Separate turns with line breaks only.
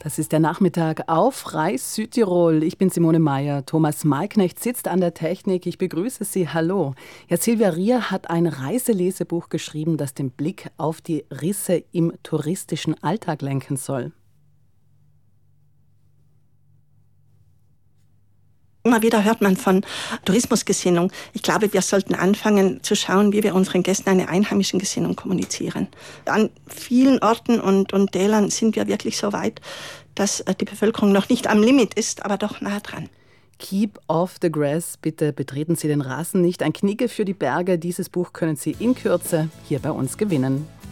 Das ist der Nachmittag auf Reis Südtirol. Ich bin Simone Meier. Thomas Malknecht sitzt an der Technik. Ich begrüße Sie. Hallo. Ja, Silvia Rier hat ein Reiselesebuch geschrieben, das den Blick auf die Risse im touristischen Alltag lenken soll.
Immer wieder hört man von Tourismusgesinnung. Ich glaube, wir sollten anfangen zu schauen, wie wir unseren Gästen eine einheimische Gesinnung kommunizieren. An vielen Orten und Tälern sind wir wirklich so weit, dass die Bevölkerung noch nicht am Limit ist, aber doch nah dran.
Keep off the grass. Bitte betreten Sie den Rasen nicht. Ein Knigge für die Berge. Dieses Buch können Sie in Kürze hier bei uns gewinnen.